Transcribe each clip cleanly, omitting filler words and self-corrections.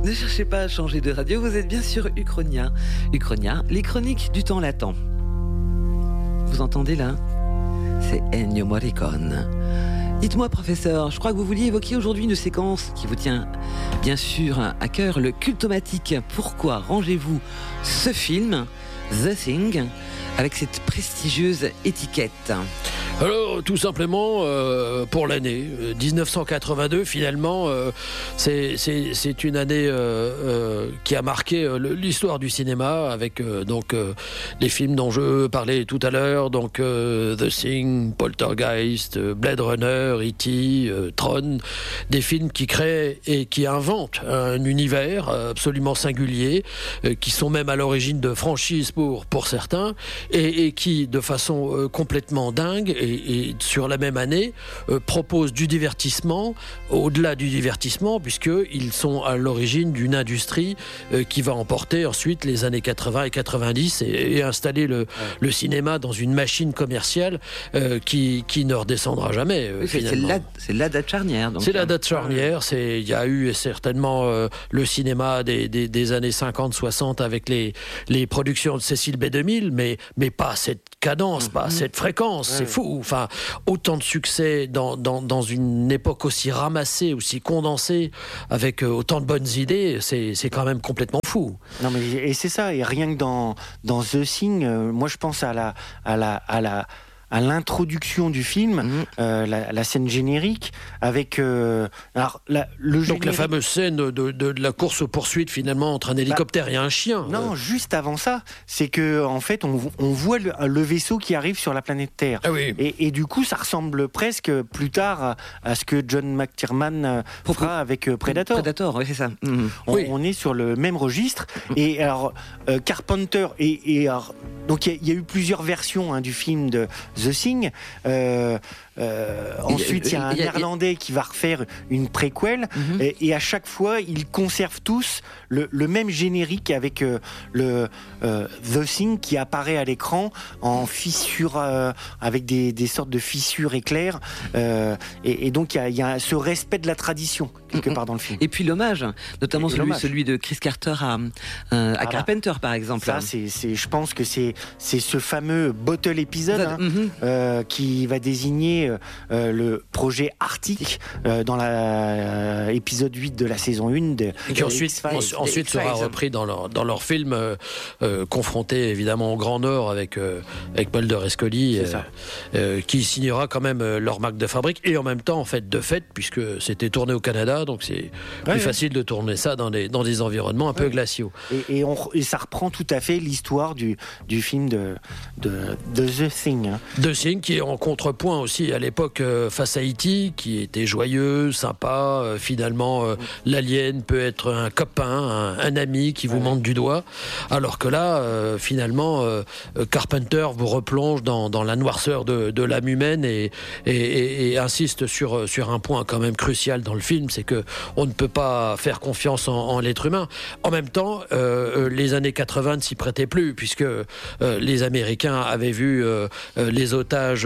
Ne cherchez pas à changer de radio, vous êtes bien sur Uchronia. Uchronia, les chroniques du temps latent. Vous entendez là ? C'est Ennio Morricone. Dites-moi, professeur, je crois que vous vouliez évoquer aujourd'hui une séquence qui vous tient bien sûr à cœur, le Cultomatique. Pourquoi rangez-vous ce film, The Thing, avec cette prestigieuse étiquette ? Alors, tout simplement, pour l'année 1982, finalement, c'est une année qui a marqué l'histoire du cinéma, avec les films dont je parlais tout à l'heure, donc The Thing, Poltergeist, Blade Runner, E.T., Tron, des films qui créent et qui inventent un univers absolument singulier, qui sont même à l'origine de franchises pour certains, et qui, de façon complètement dingue, et sur la même année, proposent du divertissement, au-delà du divertissement, puisqu'ils sont à l'origine d'une industrie qui va emporter ensuite les années 80 et 90 et installer le cinéma dans une machine commerciale qui ne redescendra jamais. C'est la date charnière. C'est la date charnière. Il y a eu certainement le cinéma des années 50-60 avec les productions de Cécile B2000, mais pas à cette cadence, pas à cette fréquence. C'est fou. Enfin, autant de succès dans une époque aussi ramassée, aussi condensée, avec autant de bonnes idées, c'est quand même complètement fou. Non, mais et c'est ça. Et rien que dans The Thing, moi je pense à l'introduction du film, la scène générique avec le générique... Donc la fameuse scène de la course-poursuite finalement entre un hélicoptère et un chien. Non, juste avant ça, c'est que en fait on voit le vaisseau qui arrive sur la planète Terre. Ah oui. Et du coup ça ressemble presque plus tard à ce que John McTiernan fera avec Predator. Predator, oui, c'est ça. On est sur le même registre. Et alors Carpenter donc il y a eu plusieurs versions du film de The Thing. Ensuite, il y a un Néerlandais qui va refaire une préquelle, et à chaque fois, ils conservent tous le même générique avec le The Thing qui apparaît à l'écran en fissure, avec des sortes de fissures éclairs. Et donc, il y a ce respect de la tradition quelque part dans le film. Et puis l'hommage, notamment celui de Chris Carter à Carpenter, par exemple. Ça, je pense que c'est ce fameux bottle épisode qui va désigner le projet Arctic dans l'épisode 8 de la saison 1 et qui ensuite sera repris dans leur film confronté évidemment au Grand Nord avec Mulder et Scully, qui signera quand même leur marque de fabrique, et en même temps de fait puisque c'était tourné au Canada, donc c'est plus facile de tourner ça dans des environnements un peu glaciaux. Et ça reprend tout à fait l'histoire du film de The Thing. The Thing qui est en contrepoint aussi à l'époque face à E.T., qui était joyeux, sympa. Finalement, l'alien peut être un copain, un ami qui vous montre du doigt. Alors que là, finalement, Carpenter vous replonge dans la noirceur de l'âme humaine et insiste sur un point quand même crucial dans le film, c'est que on ne peut pas faire confiance en l'être humain. En même temps, les années 80 ne s'y prêtaient plus, puisque les Américains avaient vu les otages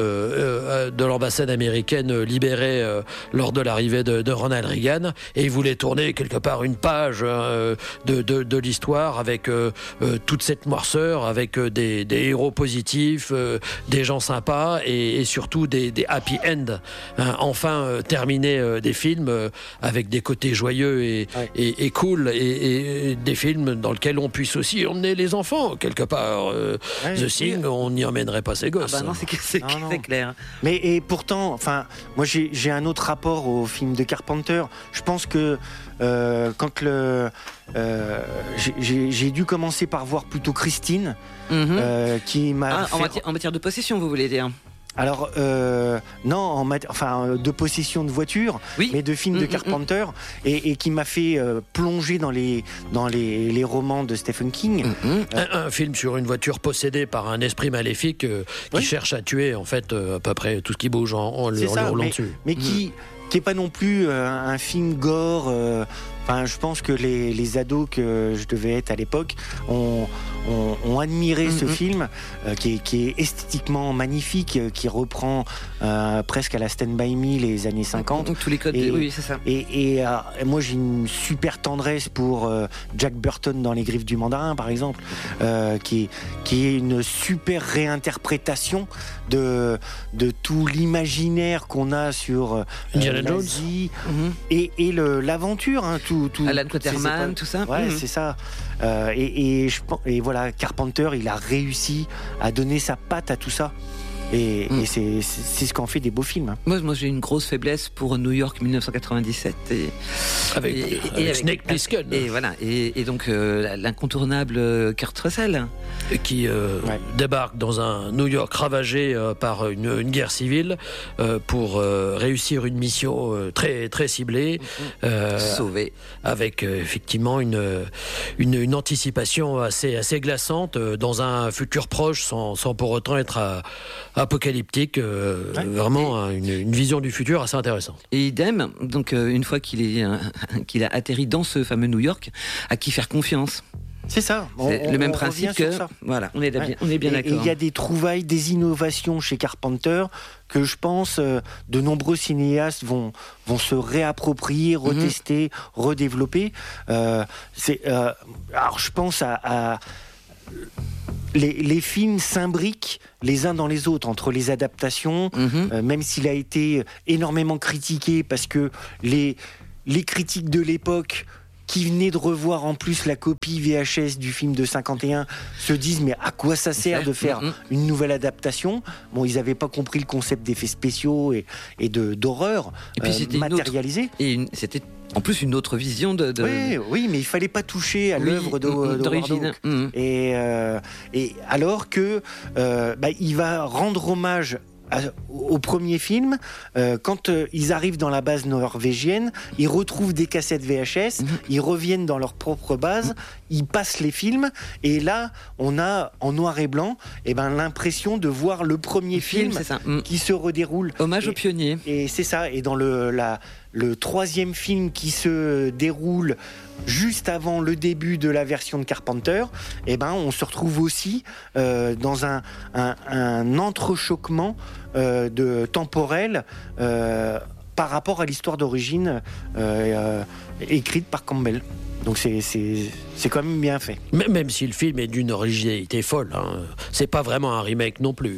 de l'ambassade américaine libérés lors de l'arrivée de Ronald Reagan, et ils voulaient tourner quelque part une page de l'histoire avec toute cette noirceur, avec des héros positifs, des gens sympas et surtout des happy end. Enfin, terminer des films avec des côtés joyeux et cool, et des films dans lesquels on puisse aussi emmener les enfants quelque part. The Thing, on n'y emmènerait pas ses gosses. Non, c'est clair. Mais et pourtant, enfin, moi j'ai un autre rapport au film de Carpenter. Je pense que quand j'ai dû commencer par voir plutôt Christine, qui m'a en matière de possession, vous voulez dire? Alors non, de possession de voiture, mais de films de Carpenter, et qui m'a fait plonger dans les romans de Stephen King. Un film sur une voiture possédée par un esprit maléfique qui cherche à tuer en fait à peu près tout ce qui bouge en le roulant dessus. Mais qui qui est pas non plus un film gore. Enfin, je pense que les ados que je devais être à l'époque ont admiré ce film qui est esthétiquement magnifique, qui reprend presque à la Stand By Me les années 50. Donc tous les codes, oui, c'est ça. Et moi, j'ai une super tendresse pour Jack Burton dans Les Griffes du Mandarin, par exemple, qui est une super réinterprétation de tout l'imaginaire qu'on a sur Indiana Jones et l'aventure, hein, tout Alan Quatermain, tout ça. Ouais, c'est ça. Et voilà, Carpenter, il a réussi à donner sa patte à tout ça. Et c'est ce qu'en fait des beaux films. Hein. Moi, j'ai une grosse faiblesse pour New York 1997. Avec Snake Plissken. Et voilà. Et donc, l'incontournable Kurt Russell. Qui débarque dans un New York ravagé par une guerre civile pour réussir une mission très, très ciblée. Sauvé. Avec effectivement une anticipation assez glaçante dans un futur proche sans pour autant être apocalyptique. Vraiment une vision du futur assez intéressante. Et idem, donc une fois qu'il a atterri dans ce fameux New York, à qui faire confiance. C'est ça. C'est le même principe que. Voilà, on est bien d'accord. Et il y a des trouvailles, des innovations chez Carpenter que je pense de nombreux cinéastes vont se réapproprier, retester, redévelopper. Alors je pense à les films s'imbriquent les uns dans les autres entre les adaptations, même s'il a été énormément critiqué parce que les critiques de l'époque qui venaient de revoir en plus la copie VHS du film de 51 se disent mais à quoi ça sert de faire une nouvelle adaptation ? Bon, ils n'avaient pas compris le concept d'effets spéciaux et d'horreur matérialisée. C'était en plus une autre vision de... Oui, mais il fallait pas toucher à l'œuvre d'origine. Et alors que il va rendre hommage au premier film, quand ils arrivent dans la base norvégienne, ils retrouvent des cassettes VHS, ils reviennent dans leur propre base, ils passent les films, et là, on a en noir et blanc l'impression de voir le premier film qui se redéroule. Hommage aux pionniers. Et c'est ça, et dans le troisième film qui se déroule juste avant le début de la version de Carpenter, on se retrouve aussi dans un entrechoquement temporel par rapport à l'histoire d'origine écrite par Campbell. Donc c'est quand même bien fait. Même si le film est d'une originalité folle, hein, c'est pas vraiment un remake non plus.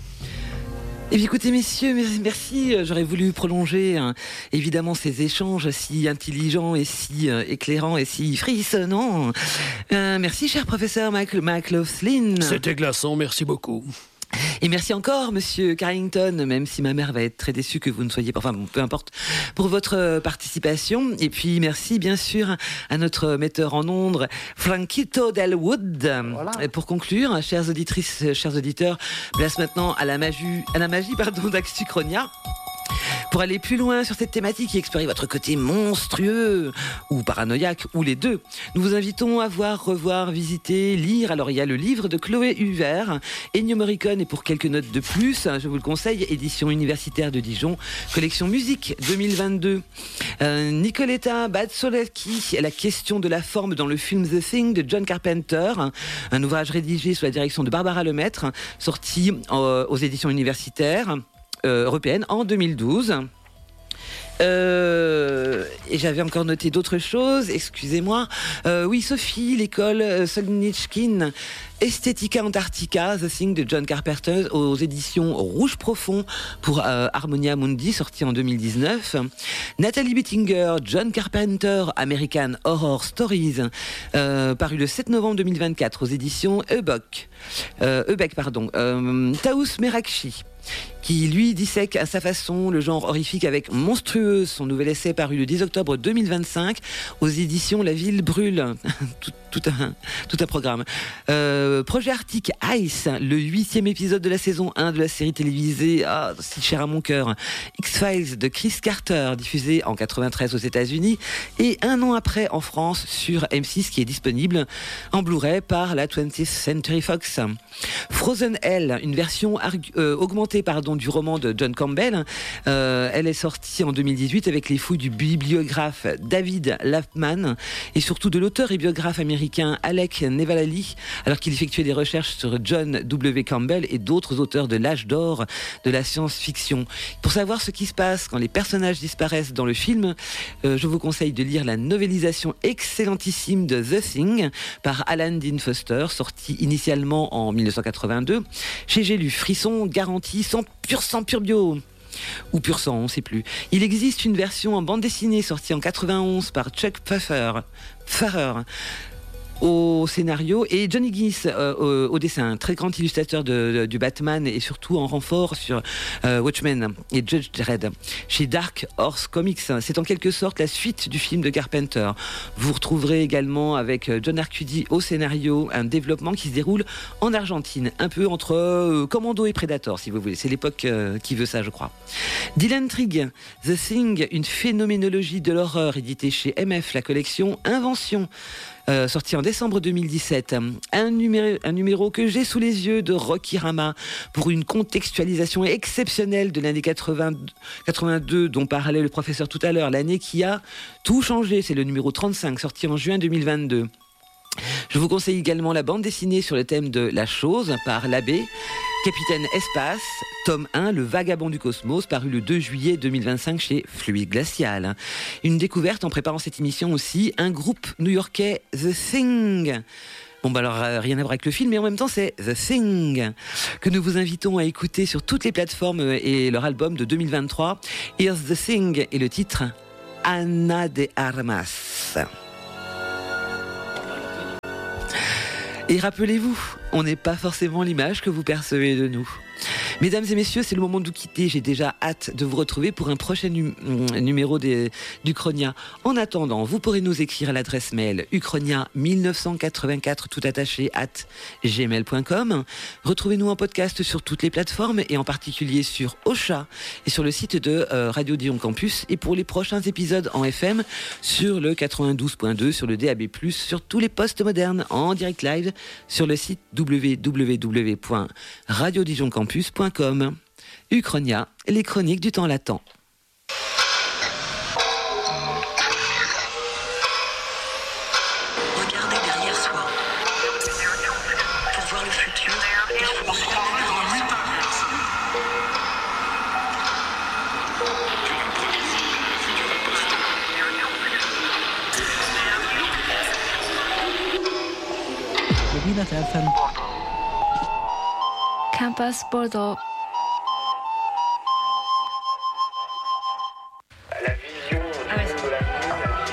Eh bien, écoutez, messieurs, merci. J'aurais voulu prolonger, évidemment, ces échanges si intelligents et si éclairants et si frissonnants. Merci, cher professeur McLaughlin. C'était glaçant, merci beaucoup. Et merci encore, monsieur Carrington, même si ma mère va être très déçue que vous ne soyez pas, enfin peu importe, pour votre participation. Et puis merci bien sûr à notre metteur en ondes, Franquito Delwood. Voilà. Et pour conclure, chères auditrices, chers auditeurs, place maintenant à la magie d'Axuchronia. Pour aller plus loin sur cette thématique et explorer votre côté monstrueux ou paranoïaque, ou les deux, nous vous invitons à voir, revoir, visiter, lire. Alors il y a le livre de Chloé Huver, Ennio Morricone, et pour quelques notes de plus, je vous le conseille, édition universitaire de Dijon, collection musique 2022. Nicoletta Badsolewski, La question de la forme dans le film The Thing de John Carpenter, un ouvrage rédigé sous la direction de Barbara Lemaître, sorti aux éditions universitaires européenne en 2012. Et j'avais encore noté d'autres choses, excusez-moi. Oui, Sophie, l'école Solnitchkin, Estetica Antarctica, The Thing de John Carpenter, aux éditions Rouge Profond pour Harmonia Mundi, sorti en 2019. Nathalie Bettinger, John Carpenter, American Horror Stories, paru le 7 novembre 2024 aux éditions Ebeck. Taous Merakchi, qui lui dissèque à sa façon le genre horrifique avec Monstrueuse, son nouvel essai paru le 10 octobre 2025 aux éditions La Ville Brûle. tout un programme. Projet Arctic Ice, le 8e épisode de la saison 1 de la série télévisée si chère à mon cœur, X-Files de Chris Carter, diffusé en 93 aux États-Unis et un an après en France sur M6, qui est disponible en Blu-ray par la 20th Century Fox. Frozen Hell, une version augmentée adaptée du roman de John Campbell. Elle est sortie en 2018 avec les fouilles du bibliographe David Lapham et surtout de l'auteur et biographe américain Alec Nevalali, alors qu'il effectuait des recherches sur John W. Campbell et d'autres auteurs de l'âge d'or de la science-fiction. Pour savoir ce qui se passe quand les personnages disparaissent dans le film, je vous conseille de lire la novélisation excellentissime de The Thing par Alan Dean Foster, sortie initialement en 1982. Chez J'ai lu, frisson garanti, sans pur bio. Ou pur sang, on ne sait plus. Il existe une version en bande dessinée sortie en 91 par Chuck Farrer au scénario et John Higgins au dessin, un très grand illustrateur du Batman et surtout en renfort sur Watchmen et Judge Dredd. Chez Dark Horse Comics, c'est en quelque sorte la suite du film de Carpenter. Vous retrouverez également avec John Arcudi au scénario un développement qui se déroule en Argentine, un peu entre Commando et Predator si vous voulez. C'est l'époque qui veut ça, je crois. Dylan Trigg, The Thing, une phénoménologie de l'horreur, édité chez MF, la collection Invention. Sorti en décembre 2017, un numéro que j'ai sous les yeux de Rocky Rama pour une contextualisation exceptionnelle de l'année 82 dont parlait le professeur tout à l'heure, l'année qui a tout changé. C'est le numéro 35 sorti en juin 2022. Je vous conseille également la bande dessinée sur le thème de la chose par l'abbé Capitaine Espace, tome 1, Le Vagabond du Cosmos, paru le 2 juillet 2025 chez Fluide Glacial. Une découverte en préparant cette émission aussi, un groupe new-yorkais, The Thing. Bon, alors, rien à voir avec le film, mais en même temps, c'est The Thing, que nous vous invitons à écouter sur toutes les plateformes et leur album de 2023. Here's The Thing et le titre, Ana de Armas. Et rappelez-vous, on n'est pas forcément l'image que vous percevez de nous. Mesdames et messieurs, c'est le moment de vous quitter. J'ai déjà hâte de vous retrouver pour un prochain numéro d'Uchronia. En attendant, vous pourrez nous écrire à l'adresse mail uchronia1984 tout attaché @gmail.com. Retrouvez-nous en podcast sur toutes les plateformes et en particulier sur Ocha et sur le site de Radio Dijon Campus. Et pour les prochains épisodes en FM sur le 92.2, sur le DAB+, sur tous les postes modernes en direct live sur le site www.radiodijoncampus.com. Uchronia, les chroniques du temps latent. Regardez derrière soi. Pour voir le futur, il faut regarder derrière soi. Campus Bordeaux.